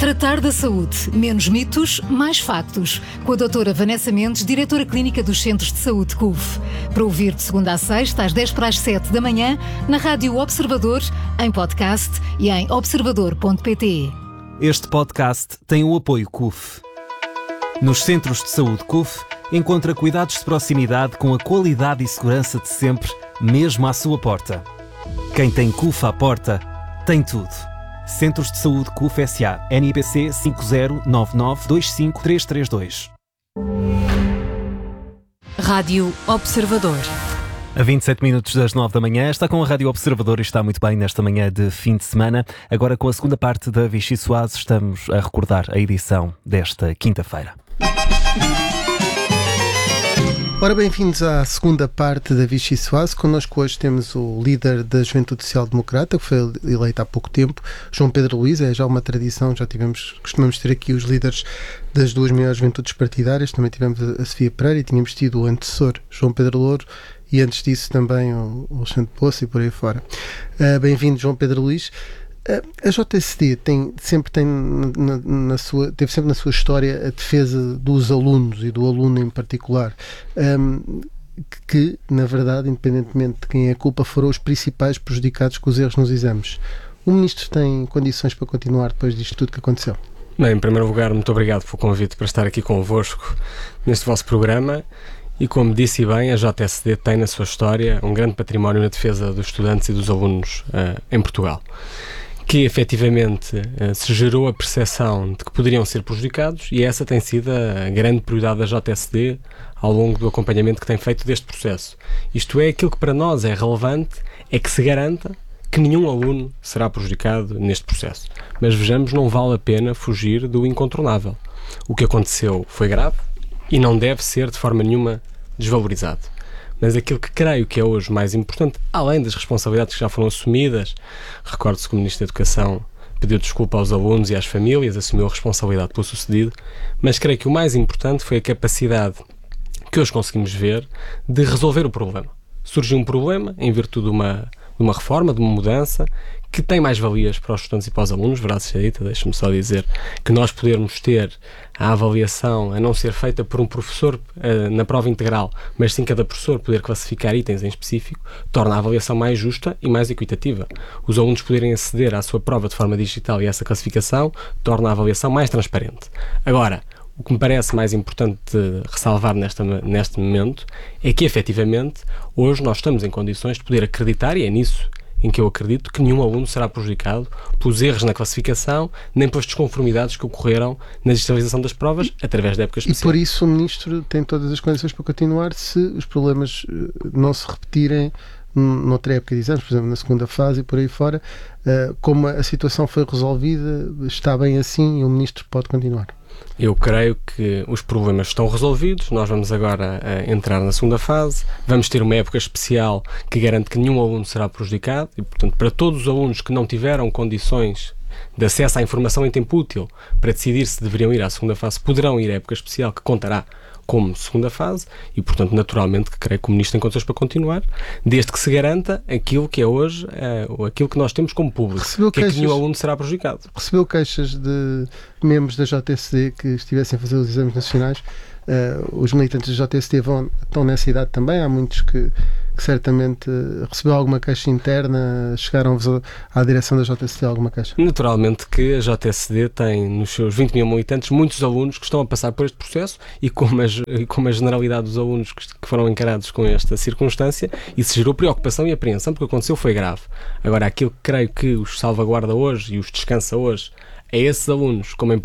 Tratar da saúde. Menos mitos, mais factos. Com a doutora Vanessa Mendes, diretora clínica dos Centros de Saúde CUF. Para ouvir de segunda a sexta, às 10:07 da manhã, na Rádio Observador, em podcast e em observador.pt. Este podcast tem o apoio CUF. Nos Centros de Saúde CUF, encontra cuidados de proximidade com a qualidade e segurança de sempre, mesmo à sua porta. Quem tem CUF à porta, tem tudo. Centros de Saúde CUF S.A. NIBC 509925332. Rádio Observador. A 27 minutos das 9 da manhã, está com a Rádio Observador e está muito bem nesta manhã de fim de semana. Agora com a segunda parte da Vichy Soase, estamos a recordar a edição desta quinta-feira. Ora, bem-vindos à segunda parte da Vichy Soase. Connosco hoje temos o líder da Juventude Social Democrata, que foi eleito há pouco tempo, João Pedro Luís. É já uma tradição, costumamos ter aqui os líderes das duas maiores juventudes partidárias. Também tivemos a Sofia Pereira e tínhamos tido o antecessor, João Pedro Louro, e antes disso também o Alexandre Poço e por aí fora. Bem-vindo, João Pedro Luís. A JSD teve sempre na sua história a defesa dos alunos e do aluno em particular, que, na verdade, independentemente de quem é a culpa, foram os principais prejudicados com os erros nos exames. O Ministro tem condições para continuar depois disto tudo que aconteceu? Bem, em primeiro lugar, muito obrigado pelo convite para estar aqui convosco neste vosso programa. E como disse bem, a JSD tem na sua história um grande património na defesa dos estudantes e dos alunos em Portugal, que efetivamente se gerou a percepção de que poderiam ser prejudicados, e essa tem sido a grande prioridade da JSD ao longo do acompanhamento que tem feito deste processo. Isto é, aquilo que para nós é relevante é que se garanta que nenhum aluno será prejudicado neste processo. Mas vejamos, não vale a pena fugir do incontornável. O que aconteceu foi grave e não deve ser de forma nenhuma desvalorizado. Mas aquilo que creio que é hoje mais importante, além das responsabilidades que já foram assumidas, recordo-se que o Ministro da Educação pediu desculpa aos alunos e às famílias, assumiu a responsabilidade pelo sucedido, mas creio que o mais importante foi a capacidade que hoje conseguimos ver de resolver o problema. Surgiu um problema em virtude de uma reforma, de uma mudança, que tem mais valias para os estudantes e para os alunos. Verdade seja dita, deixe-me só dizer que nós podermos ter a avaliação a não ser feita por um professor na prova integral, mas sim cada professor poder classificar itens em específico, torna a avaliação mais justa e mais equitativa. Os alunos poderem aceder à sua prova de forma digital e essa classificação torna a avaliação mais transparente. Agora, o que me parece mais importante ressalvar neste momento é que, efetivamente, hoje nós estamos em condições de poder acreditar, e é nisso em que eu acredito, que nenhum aluno será prejudicado pelos erros na classificação, nem pelas desconformidades que ocorreram na digitalização das provas através da época especial. E por isso o Ministro tem todas as condições para continuar se os problemas não se repetirem noutra época de exames, por exemplo, na segunda fase e por aí fora. Como a situação foi resolvida, está bem assim e o Ministro pode continuar? Eu creio que os problemas estão resolvidos. Nós vamos agora entrar na segunda fase, vamos ter uma época especial que garante que nenhum aluno será prejudicado e, portanto, para todos os alunos que não tiveram condições de acesso à informação em tempo útil para decidir se deveriam ir à segunda fase, poderão ir à época especial, que contará como segunda fase, e, portanto, naturalmente que creio que o Ministro tem condições para continuar, desde que se garanta aquilo que é hoje, aquilo que nós temos como público, que é que nenhum aluno será prejudicado. Recebeu queixas de membros da JSD que estivessem a fazer os exames nacionais? Os militantes da JSD estão nessa idade também, há muitos que certamente recebeu alguma queixa interna, chegaram-vos à direção da JSD alguma queixa? Naturalmente que a JSD tem nos seus 20 mil militantes muitos alunos que estão a passar por este processo, e como a generalidade dos alunos que foram encarados com esta circunstância, isso gerou preocupação e apreensão, porque o que aconteceu foi grave. Agora, aquilo que creio que os salvaguarda hoje e os descansa hoje a esses alunos, como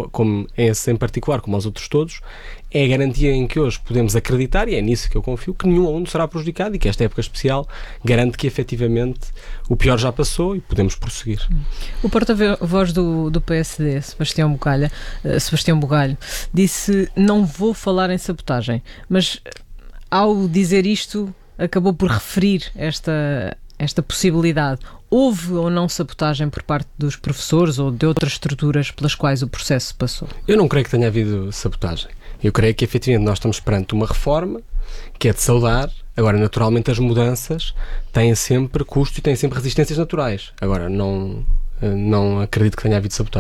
em particular, como aos outros todos, é a garantia em que hoje podemos acreditar, e é nisso que eu confio, que nenhum aluno será prejudicado e que esta época especial garante que efetivamente o pior já passou e podemos prosseguir. O porta-voz do PSD, Sebastião Bugalho, disse: não vou falar em sabotagem, mas ao dizer isto acabou por referir esta possibilidade. Houve ou não sabotagem por parte dos professores ou de outras estruturas pelas quais o processo passou? Eu não creio que tenha havido sabotagem. Eu creio que, efetivamente, nós estamos perante uma reforma que é de saudar. Agora, naturalmente, as mudanças têm sempre custo e têm sempre resistências naturais. Agora, não acredito que tenha havido sabotagem.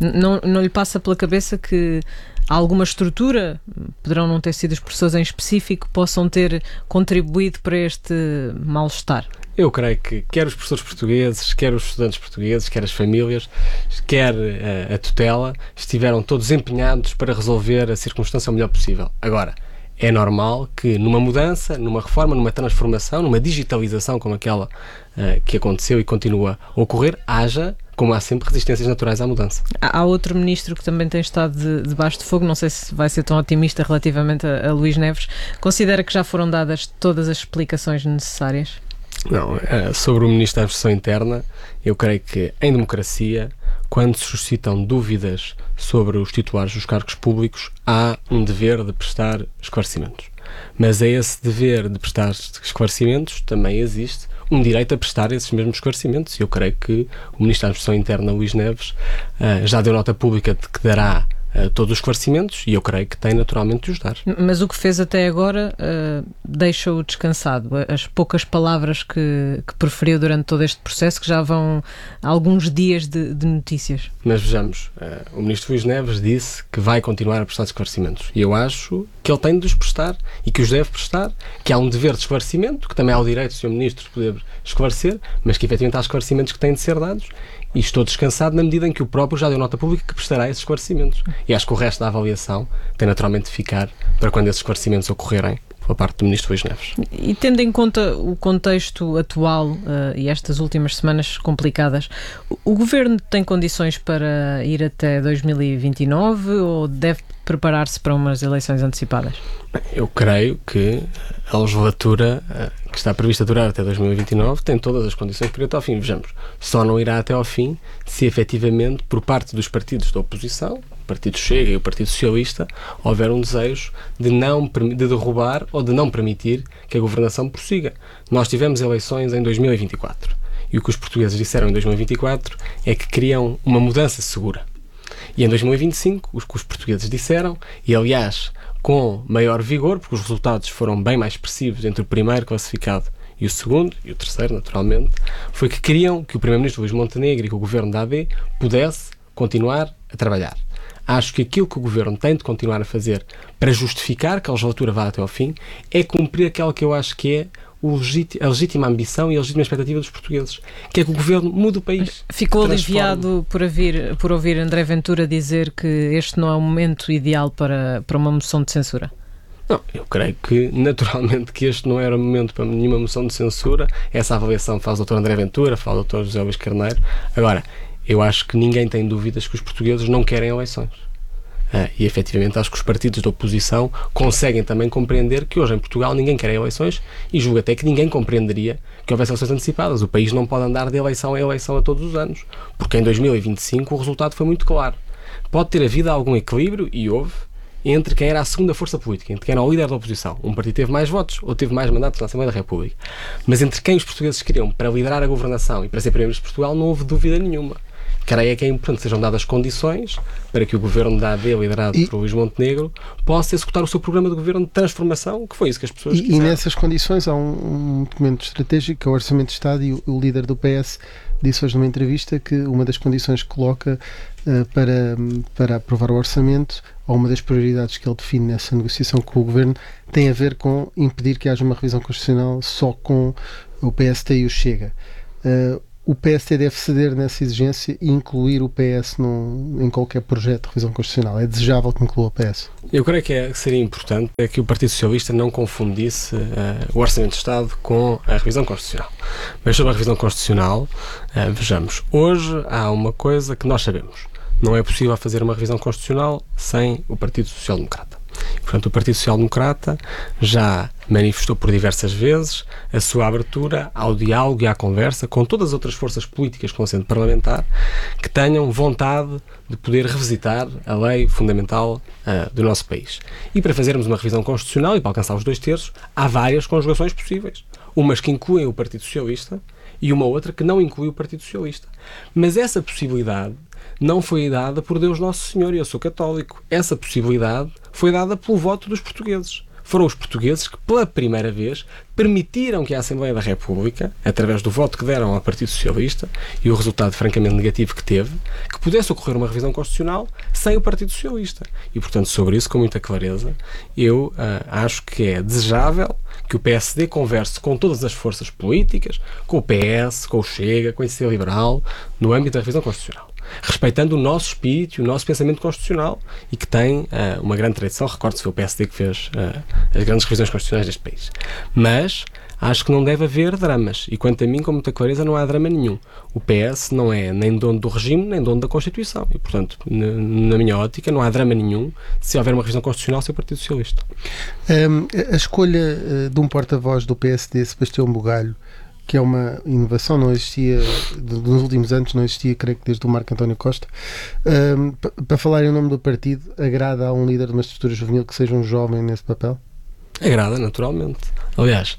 Não lhe passa pela cabeça que alguma estrutura, poderão não ter sido as pessoas em específico, possam ter contribuído para este mal-estar? Eu creio que quer os professores portugueses, quer os estudantes portugueses, quer as famílias, quer a tutela, estiveram todos empenhados para resolver a circunstância o melhor possível. Agora, é normal que numa mudança, numa reforma, numa transformação, numa digitalização como aquela que aconteceu e continua a ocorrer, haja, como há sempre, resistências naturais à mudança. Há outro ministro que também tem estado debaixo de fogo, não sei se vai ser tão otimista relativamente a Luís Neves. Considera que já foram dadas todas as explicações necessárias? Não, sobre o Ministro da Administração Interna, eu creio que em democracia, quando se suscitam dúvidas sobre os titulares dos cargos públicos, há um dever de prestar esclarecimentos. Mas a esse dever de prestar esclarecimentos também existe um direito a prestar esses mesmos esclarecimentos. E eu creio que o Ministro da Administração Interna, Luís Neves, já deu nota pública de que dará todos os esclarecimentos, e eu creio que tem naturalmente de os dar. Mas o que fez até agora deixa-o descansado. As poucas palavras que proferiu durante todo este processo, que já vão alguns dias de notícias. Mas vejamos, o Ministro Luís Neves disse que vai continuar a prestar esclarecimentos, e eu acho que ele tem de os prestar e que os deve prestar, que há um dever de esclarecimento, que também há o direito do Sr. Ministro de poder esclarecer, mas que efetivamente há esclarecimentos que têm de ser dados. E estou descansado na medida em que o próprio já deu nota pública que prestará esses esclarecimentos. E acho que o resto da avaliação tem naturalmente de ficar para quando esses esclarecimentos ocorrerem pela parte do Ministro Luís Neves. E tendo em conta o contexto atual e estas últimas semanas complicadas, o Governo tem condições para ir até 2029 ou deve preparar-se para umas eleições antecipadas? Eu creio que a legislatura que está prevista durar até 2029 tem todas as condições para ir até ao fim. Vejamos, só não irá até ao fim se efetivamente por parte dos partidos da oposição, o Partido Chega e o Partido Socialista, houver um desejo de derrubar ou de não permitir que a governação prossiga. Nós tivemos eleições em 2024 e o que os portugueses disseram em 2024 é que queriam uma mudança segura. E em 2025, o que os portugueses disseram, e aliás com maior vigor, porque os resultados foram bem mais expressivos entre o primeiro classificado e o segundo, e o terceiro, naturalmente, foi que queriam que o Primeiro-Ministro Luís Montenegro e que o Governo da AD pudesse continuar a trabalhar. Acho que aquilo que o Governo tem de continuar a fazer para justificar que a legislatura vá até ao fim é cumprir aquela que eu acho que é a legítima ambição e a legítima expectativa dos portugueses, que é que o Governo mude o país. Ficou aliviado por ouvir André Ventura dizer que este não é o momento ideal para uma moção de censura? Não, eu creio que naturalmente que este não era o momento para nenhuma moção de censura. Essa avaliação faz o Dr. André Ventura, faz o Dr. José Luís Carneiro. Agora, eu acho que ninguém tem dúvidas que os portugueses não querem eleições. E efetivamente acho que os partidos da oposição conseguem também compreender que hoje em Portugal ninguém quer eleições, e julgo até que ninguém compreenderia que houvesse eleições antecipadas. O país não pode andar de eleição em eleição a todos os anos, porque em 2025 o resultado foi muito claro. Pode ter havido algum equilíbrio, e houve, entre quem era a segunda força política, entre quem era o líder da oposição. Um partido teve mais votos ou teve mais mandatos na Assembleia da República. Mas entre quem os portugueses queriam para liderar a governação e para ser Primeiro-Ministro de Portugal não houve dúvida nenhuma. Creio que é importante que sejam dadas condições para que o Governo da AD, liderado por Luís Montenegro, possa executar o seu programa de governo de transformação, que foi isso que as pessoas quiseram. E nessas condições há um documento estratégico, que é o Orçamento de Estado, e o líder do PS disse hoje numa entrevista que uma das condições que coloca para aprovar o orçamento, ou uma das prioridades que ele define nessa negociação com o Governo, tem a ver com impedir que haja uma revisão constitucional só com o PST e o Chega. O PST deve ceder nessa exigência e incluir o PS em qualquer projeto de revisão constitucional. É desejável que inclua o PS? Eu creio que seria importante que o Partido Socialista não confundisse o Orçamento de Estado com a revisão constitucional. Mas sobre a revisão constitucional, vejamos, hoje há uma coisa que nós sabemos. Não é possível fazer uma revisão constitucional sem o Partido Social Democrata. Portanto, o Partido Social Democrata já manifestou por diversas vezes a sua abertura ao diálogo e à conversa com todas as outras forças políticas com assento parlamentar que tenham vontade de poder revisitar a lei fundamental do nosso país. E para fazermos uma revisão constitucional e para alcançar os 2/3, há várias conjugações possíveis. Umas que incluem o Partido Socialista e uma outra que não inclui o Partido Socialista. Mas essa possibilidade não foi dada por Deus Nosso Senhor, e eu sou católico. Essa possibilidade foi dada pelo voto dos portugueses. foram os portugueses que, pela primeira vez, permitiram que a Assembleia da República, através do voto que deram ao Partido Socialista e o resultado francamente negativo que teve, que pudesse ocorrer uma revisão constitucional sem o Partido Socialista. E, portanto, sobre isso, com muita clareza, eu acho que é desejável que o PSD converse com todas as forças políticas, com o PS, com o Chega, com a Iniciativa Liberal, no âmbito da revisão constitucional, respeitando o nosso espírito e o nosso pensamento constitucional, e que tem uma grande tradição. Recordo-se, foi o PSD que fez as grandes revisões constitucionais deste país. Mas acho que não deve haver dramas, e quanto a mim, com muita clareza, não há drama nenhum. O PS não é nem dono do regime, nem dono da Constituição, e, portanto, na minha ótica, não há drama nenhum se houver uma revisão constitucional sem o Partido Socialista. A escolha de um porta-voz do PSD, Sebastião Bugalho, que é uma inovação, não existia, nos últimos anos não existia, creio que desde o Marco António Costa, para falar em nome do partido, agrada a um líder de uma estrutura juvenil que seja um jovem nesse papel? Agrada, naturalmente. Aliás,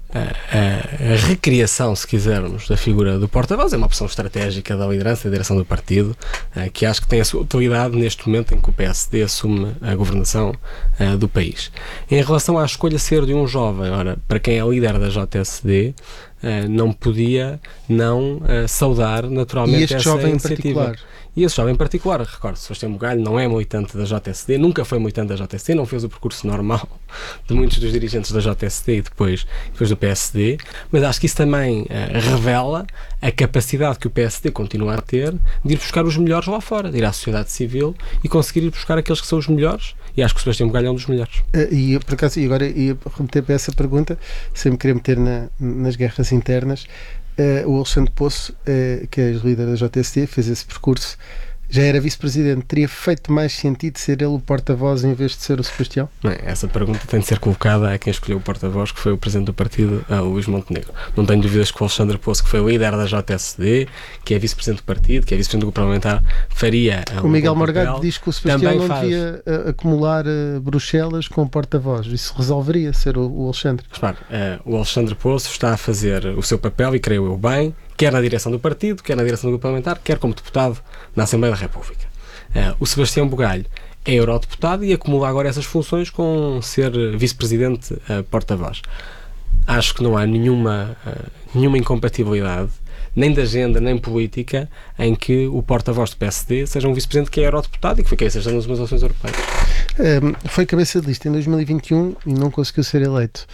a recriação, se quisermos, da figura do porta-voz é uma opção estratégica da liderança e da direção do partido, que acho que tem a sua utilidade neste momento em que o PSD assume a governação do país. Em relação à escolha ser de um jovem, ora, para quem é líder da JSD, não podia não saudar naturalmente essa jovem iniciativa. Em particular? E esse jovem em particular, recordo, Sebastião Bugalho não é militante da JSD, nunca foi militante da JSD, não fez o percurso normal de muitos dos dirigentes da JSD e depois do PSD, mas acho que isso também revela a capacidade que o PSD continua a ter de ir buscar os melhores lá fora, de ir à sociedade civil e conseguir ir buscar aqueles que são os melhores, e acho que o Sebastião Bugalho é um dos melhores. E por acaso, e agora ia remeter para essa pergunta, sem me querer meter nas guerras internas, o Alexandre Poço, que é líder da JSD, fez esse percurso, já era vice-presidente, teria feito mais sentido ser ele o porta-voz em vez de ser o Sebastião? Não, essa pergunta tem de ser colocada a quem escolheu o porta-voz, que foi o presidente do partido, Luís Montenegro. Não tenho dúvidas que o Alexandre Poço, que foi o líder da JSD, que é vice-presidente do partido, que é vice-presidente do grupo parlamentar, faria o Miguel Morgado diz que o Sebastião não devia acumular Bruxelas com o porta-voz. Isso resolveria ser o Alexandre. Repare, o Alexandre Poço está a fazer o seu papel, e creio eu bem, quer na direção do partido, quer na direção do grupo parlamentar, quer como deputado na Assembleia da República. O Sebastião Bugalho é eurodeputado e acumula agora essas funções com ser vice-presidente porta-voz. Acho que não há nenhuma incompatibilidade, nem de agenda, nem política, em que o porta-voz do PSD seja um vice-presidente que é eurodeputado e que foi quem seja nas eleições europeias. Foi cabeça de lista em 2021 e não conseguiu ser eleito.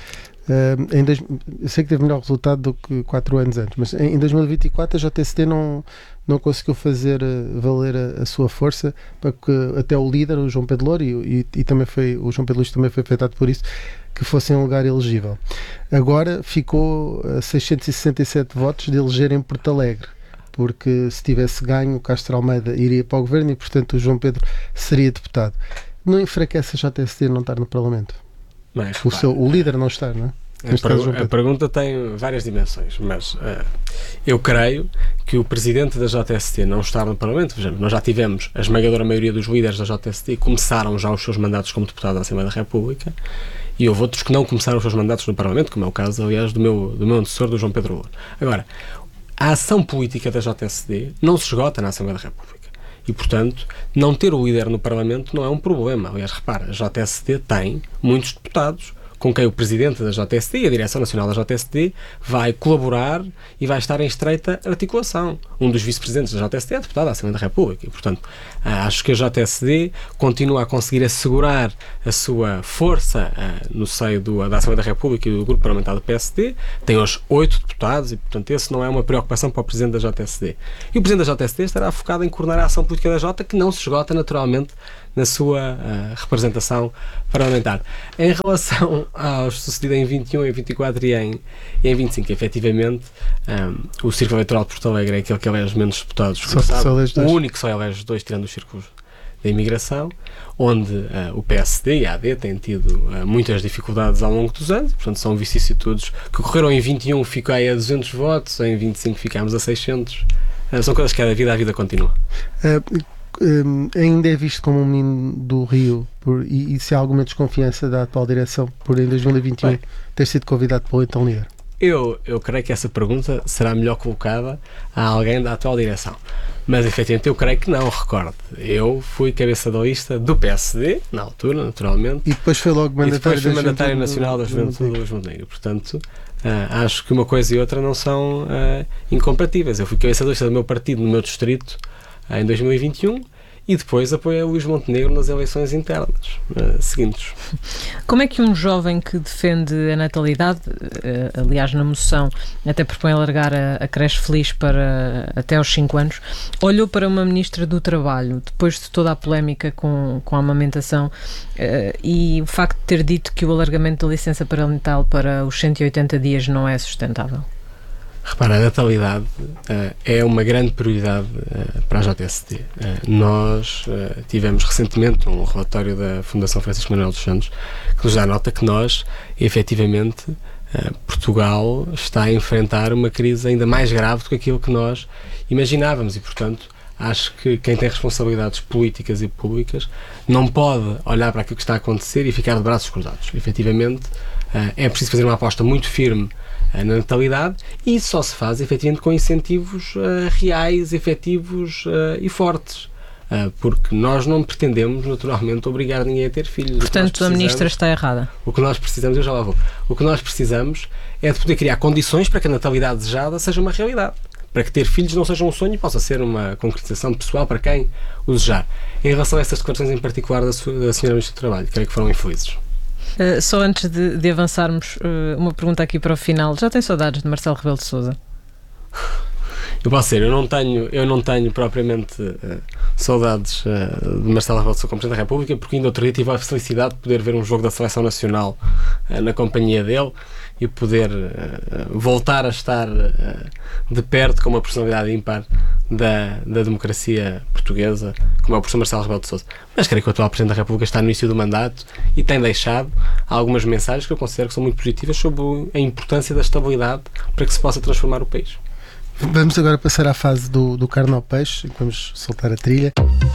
Eu sei que teve melhor resultado do que 4 anos antes, mas em 2024 a JSD não conseguiu fazer valer a sua força, para que até o líder, o João Pedro Louro, e também o João Pedro Luís também foi afetado por isso, que fosse em um lugar elegível. Agora ficou a 667 votos de eleger em Porto Alegre, porque se tivesse ganho, o Castro Almeida iria para o governo e, portanto, o João Pedro seria deputado. Não enfraquece a JSD não estar no Parlamento? Mas, o líder não estar, não é? A pergunta tem várias dimensões, mas eu creio que o presidente da JSD não estar no Parlamento, vejamos, nós já tivemos a esmagadora maioria dos líderes da JSD começaram já os seus mandatos como deputado da Assembleia da República, e houve outros que não começaram os seus mandatos no Parlamento, como é o caso, aliás, do meu antecessor, do João Pedro Louro. Agora, a ação política da JSD não se esgota na Assembleia da República. E, portanto, não ter o líder no Parlamento não é um problema. Aliás, repara, a JSD tem muitos deputados com quem o presidente da JSD e a direção nacional da JSD vai colaborar e vai estar em estreita articulação. Um dos vice-presidentes da JSD é deputado da Assembleia da República e, portanto, acho que a JSD continua a conseguir assegurar a sua força no seio da Assembleia da República e do grupo parlamentar do PSD. Tem hoje 8 deputados e, portanto, esse não é uma preocupação para o presidente da JSD. E o presidente da JSD estará focado em coordenar a ação política da Jota, que não se esgota naturalmente na sua representação parlamentar. Em relação ao sucedido em 21, em 24 e em 25, efetivamente, o Círculo Eleitoral de Porto Alegre é aquele que elege menos deputados. O único que só elege 2, tirando os círculos da imigração, onde o PSD e a AD têm tido muitas dificuldades ao longo dos anos, portanto são vicissitudes que ocorreram em 21, fiquei a 200 votos, em 25 ficámos a 600. São coisas que a vida continua. Ainda é visto como um menino do Rio e se há alguma desconfiança da atual direção por em 2021 ter sido convidado pelo então líder? Eu creio que essa pergunta será melhor colocada a alguém da atual direção. Mas, efetivamente, eu creio que não, recordo. Eu fui cabeça da lista do PSD, na altura, naturalmente. E depois foi logo mandatário nacional da Juventude do Montenegro. Portanto, acho que uma coisa e outra não são incompatíveis. Eu fui cabeça da lista do meu partido no meu distrito em 2021 e depois apoiei o Luís Montenegro nas eleições internas seguintes. Como é que um jovem que defende a natalidade, aliás na moção até propõe alargar a creche feliz para até aos 5 anos, olhou para uma ministra do Trabalho depois de toda a polémica com a amamentação e o facto de ter dito que o alargamento da licença parental para os 180 dias não é sustentável? Repara, a natalidade é uma grande prioridade para a JSD. Nós tivemos recentemente um relatório da Fundação Francisco Manuel dos Santos que nos dá nota que nós, efetivamente, Portugal está a enfrentar uma crise ainda mais grave do que aquilo que nós imaginávamos e, portanto, acho que quem tem responsabilidades políticas e públicas não pode olhar para aquilo que está a acontecer e ficar de braços cruzados. Efetivamente, é preciso fazer uma aposta muito firme na natalidade e isso só se faz efetivamente com incentivos reais, efetivos e fortes. Porque nós não pretendemos naturalmente obrigar ninguém a ter filhos. Portanto, a ministra está errada. O que nós precisamos, eu já lá vou, o que nós precisamos é de poder criar condições para que a natalidade desejada seja uma realidade. Para que ter filhos não seja um sonho e possa ser uma concretização pessoal para quem o desejar. Em relação a essas declarações em particular da Sra. Ministra do Trabalho, creio que foram infelizes. Só antes de avançarmos, uma pergunta aqui para o final. Já tem saudades de Marcelo Rebelo de Sousa? Eu posso ser, eu não tenho propriamente saudades de Marcelo Rebelo de Sousa como Presidente da República, porque ainda outro dia tive a felicidade de poder ver um jogo da Seleção Nacional na companhia dele e poder voltar a estar de perto com uma personalidade ímpar da democracia portuguesa, como é o professor Marcelo Rebelo de Sousa. Mas creio que o atual Presidente da República está no início do mandato e tem deixado algumas mensagens que eu considero que são muito positivas sobre a importância da estabilidade para que se possa transformar o país. Vamos agora passar à fase do carne ao peixe. Vamos soltar a trilha.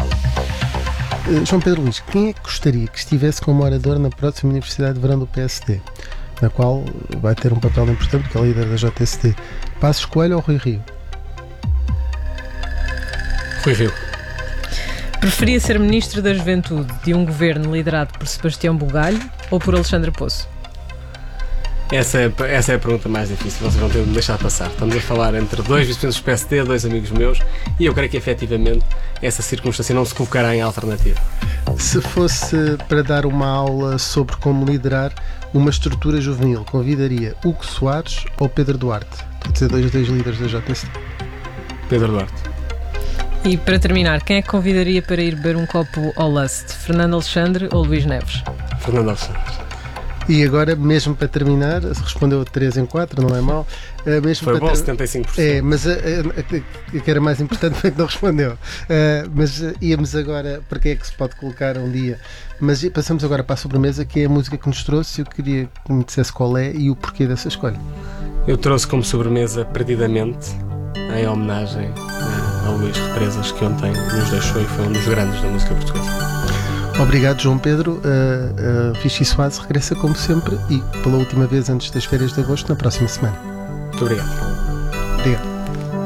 João Pedro Luís, quem é que gostaria que estivesse como orador na próxima Universidade de Verão do PSD, na qual vai ter um papel importante porque é líder da JSD? Passos Coelho ou Rui Rio? Rui Rio. Preferia ser Ministro da Juventude de um governo liderado por Sebastião Bugalho ou por Alexandre Poço? Essa é a pergunta mais difícil, vocês vão ter de me deixar passar. Estamos a falar entre dois vice-presidentes do PSD, dois amigos meus, e eu creio que efetivamente essa circunstância não se colocará em alternativa. Se fosse para dar uma aula sobre como liderar uma estrutura juvenil, convidaria Hugo Soares ou Pedro Duarte? Estou a dizer dois líderes da JSD. Pedro Duarte. E para terminar, quem é que convidaria para ir beber um copo ao Lust? Fernando Alexandre ou Luís Neves? Fernando Alexandre. E agora, mesmo para terminar, respondeu 3 em 4, não é mau. Mesmo foi para bom, 75%. Mas o que era mais importante foi que não respondeu. Mas íamos agora, para quem é que se pode colocar um dia? Mas passamos agora para a sobremesa, que é a música que nos trouxe. Eu queria que me dissesse qual é e o porquê dessa escolha. Eu trouxe como sobremesa Perdidamente, em homenagem ao Luís Represas, que ontem nos deixou e foi um dos grandes da música portuguesa. Obrigado, João Pedro. Vichy Soares regressa como sempre e pela última vez antes das férias de agosto na próxima semana. Muito obrigado. Obrigado.